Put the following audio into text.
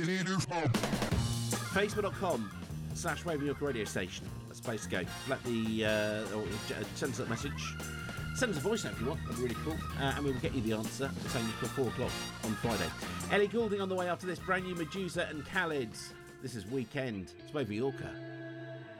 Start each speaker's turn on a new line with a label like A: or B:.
A: Facebook.com/Waving York Radio Station. That's the place to go. Let the send us a message. Send us a voice note if you want. That'd be really cool. And we will get you the answer. It's only till 4 o'clock on Friday. Ellie Goulding on the way after this. Brand new Medusa and Khaled. This is Weekend. It's Waving Yorker.